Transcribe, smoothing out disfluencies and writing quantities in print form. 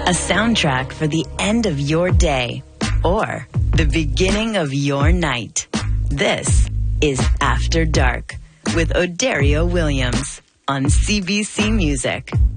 A soundtrack for the end of your day or the beginning of your night. This is After Dark with Odario Williams on CBC Music.